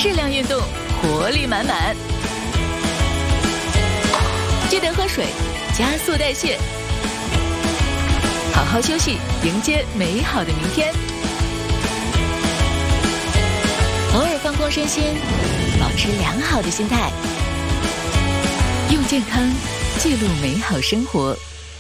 适量运动，活力满满。记得喝水，加速代谢。好好休息，迎接美好的明天。偶尔放空身心，保持良好的心态，用健康记录美好生活。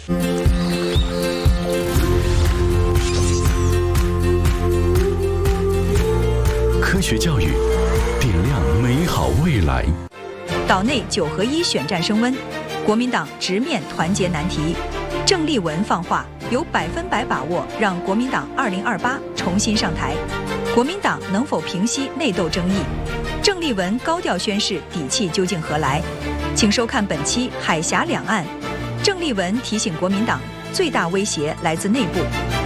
科学教育，点亮美好未来。 岛内9合1选战升温，国民党直面团结难题。郑丽文放话，有100%把握让国民党2028重新上台。国民党能否平息内斗争议？郑丽文高调宣示底气究竟何来？请收看本期《海峡两岸》。郑丽文提醒国民党，最大威胁来自内部。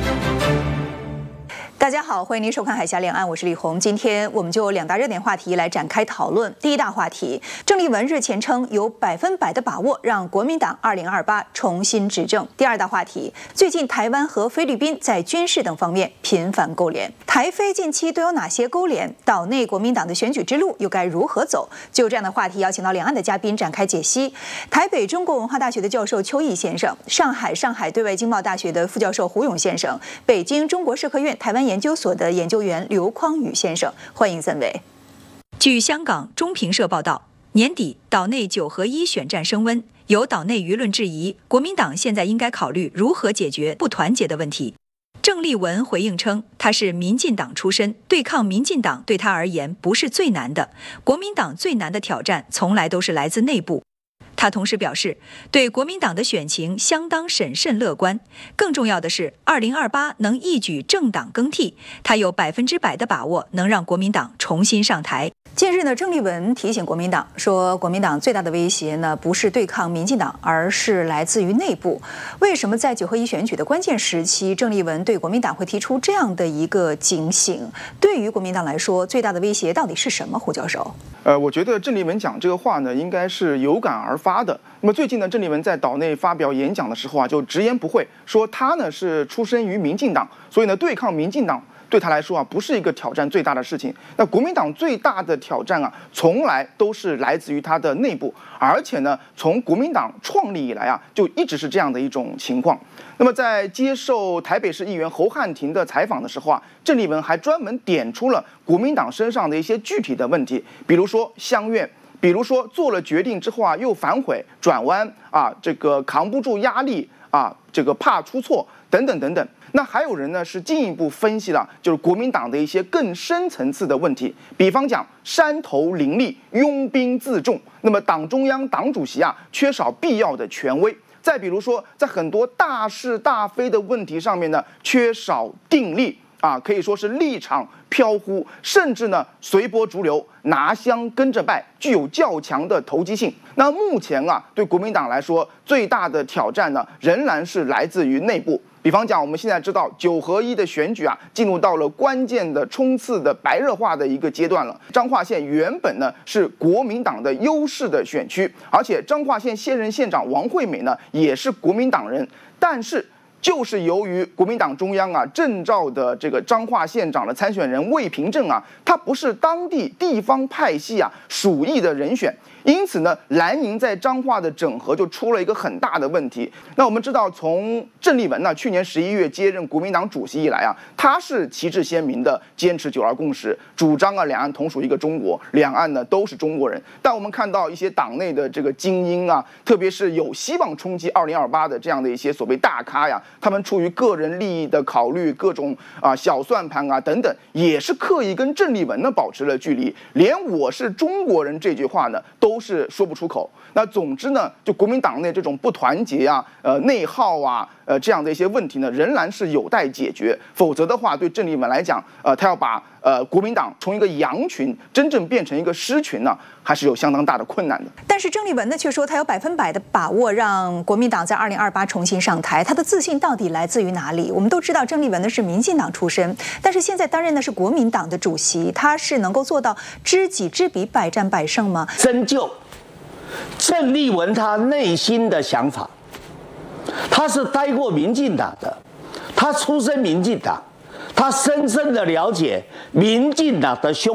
大家好，欢迎您收看《海峡两岸》，我是李红。今天我们就2大热点话题来展开讨论。第一大话题，郑丽文日前称有100%的把握让国民党2028重新执政。第二大话题，最近台湾和菲律宾在军事等方面频繁勾连，台菲近期都有哪些勾连？岛内国民党的选举之路又该如何走？就这样的话题，邀请到两岸的嘉宾展开解析。台北中国文化大学的教授邱毅先生，上海对外经贸大学的副教授胡勇先生，北京中国社科院台湾研究所的研究员刘匡宇先生，欢迎3位。据香港中评社报道，年底岛内9合1选战升温，有岛内舆论质疑，国民党现在应该考虑如何解决不团结的问题。郑丽文回应称，他是民进党出身，对抗民进党对他而言不是最难的，国民党最难的挑战从来都是来自内部。他同时表示，对国民党的选情相当审慎乐观，更重要的是2028能一举政党更替，他有100%的把握能让国民党重新上台。近日呢，郑丽文提醒国民党说，国民党最大的威胁呢不是对抗民进党，而是来自于内部。为什么在9合1选举的关键时期，郑丽文对国民党会提出这样的一个警醒？对于国民党来说，最大的威胁到底是什么？胡教授， 我觉得郑丽文讲这个话呢，应该是有感而发的。那么最近呢，郑丽文在岛内发表演讲的时候啊，就直言不讳说他呢是出身于民进党，所以呢对抗民进党对他来说啊不是一个挑战最大的事情。那国民党最大的挑战啊，从来都是来自于他的内部，而且呢从国民党创立以来啊，就一直是这样的一种情况。那么在接受台北市议员侯汉廷的采访的时候啊，郑丽文还专门点出了国民党身上的一些具体的问题，比如说乡愿，比如说做了决定之后啊又反悔转弯啊，这个扛不住压力啊，这个怕出错等等等等。那还有人呢是进一步分析了就是国民党的一些更深层次的问题，比方讲山头林立、拥兵自重，那么党中央党主席啊缺少必要的权威。再比如说，在很多大是大非的问题上面呢，缺少定力啊，可以说是立场飘忽，甚至呢随波逐流，拿香跟着拜，具有较强的投机性。那目前啊，对国民党来说，最大的挑战呢，仍然是来自于内部。比方讲，我们现在知道9合1的选举啊，进入到了关键的冲刺的白热化的一个阶段了。彰化县原本呢是国民党的优势的选区，而且彰化县现任县长王惠美呢也是国民党人，但是就是由于国民党中央啊征召的这个彰化县长的参选人魏平正啊，他不是当地地方派系啊属意的人选，因此呢，蓝营在彰化的整合就出了一个很大的问题。那我们知道，从郑丽文呢去年11月接任国民党主席以来啊，他是旗帜鲜明的坚持9·2共识，主张啊两岸同属一个中国，两岸呢都是中国人。但我们看到一些党内的这个精英啊，特别是有希望冲击2028的这样的一些所谓大咖呀，他们出于个人利益的考虑，各种小算盘啊等等，也是刻意跟郑丽文呢保持了距离，连我是中国人这句话呢都是说不出口。那总之呢，就国民党内这种不团结啊、内耗啊、这样的一些问题呢，仍然是有待解决。否则的话，对郑丽文来讲，他要把国民党从一个羊群真正变成一个狮群呢，还是有相当大的困难的。 但是郑丽文呢，却说他有100%的把握让国民党在2028重新上台。他的自信到底来自于哪里？我们都知道郑丽文呢是民进党出身，但是现在担任的是国民党的主席，他是能够做到知己知彼，百战百胜吗？ 深究郑丽文他内心的想法，他是待过民进党的，他出身民进党，他深深的了解民进党的凶